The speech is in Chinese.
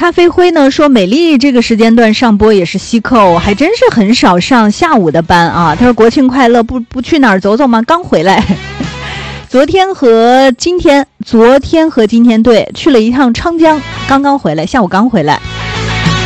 咖啡灰呢说，美丽这个时间段上播也是稀扣，还真是很少上下午的班啊。他说国庆快乐，不去哪儿走走吗？刚回来。昨天和今天对，去了一趟昌江，刚刚回来，下午刚回来。